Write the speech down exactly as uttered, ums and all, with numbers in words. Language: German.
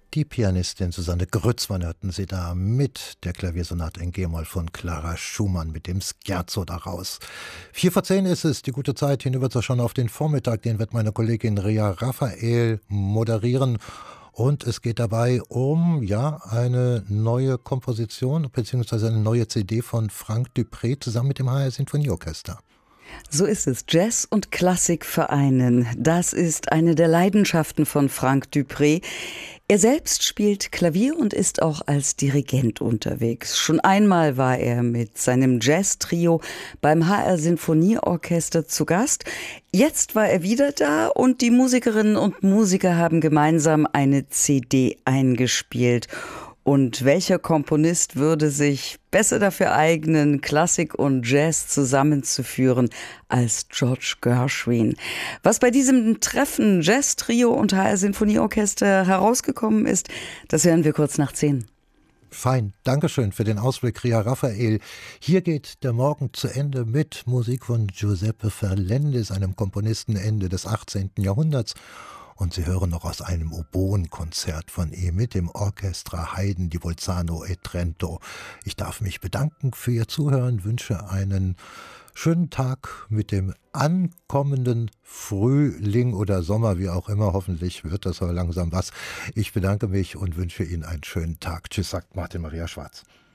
Die Pianistin Susanne Grützmann hörten Sie da mit der Klaviersonate in G-Moll von Clara Schumann mit dem Scherzo daraus. Vier vor zehn ist es, die gute Zeit hinüber zu schauen auf den Vormittag, den wird meine Kollegin Ria Raphael moderieren. Und es geht dabei um ja eine neue Komposition bzw. eine neue C D von Frank Dupré zusammen mit dem H R Sinfonieorchester. So ist es. Jazz und Klassik vereinen. Das ist eine der Leidenschaften von Frank Dupré. Er selbst spielt Klavier und ist auch als Dirigent unterwegs. Schon einmal war er mit seinem Jazz-Trio beim H R Sinfonieorchester zu Gast. Jetzt war er wieder da und die Musikerinnen und Musiker haben gemeinsam eine C D eingespielt. Und welcher Komponist würde sich besser dafür eignen, Klassik und Jazz zusammenzuführen als George Gershwin? Was bei diesem Treffen Jazz-Trio und H R Sinfonieorchester herausgekommen ist, das hören wir kurz nach zehn. Fein, Dankeschön für den Ausblick, Ria Raphael. Hier geht der Morgen zu Ende mit Musik von Giuseppe Ferlendis, einem Komponisten Ende des achtzehnten Jahrhunderts. Und Sie hören noch aus einem Oboenkonzert von ihm mit dem Orchestra Haydn di Bolzano e Trento. Ich darf mich bedanken für Ihr Zuhören, wünsche einen schönen Tag mit dem ankommenden Frühling oder Sommer, wie auch immer. Hoffentlich wird das aber langsam was. Ich bedanke mich und wünsche Ihnen einen schönen Tag. Tschüss, sagt Martin Maria Schwarz.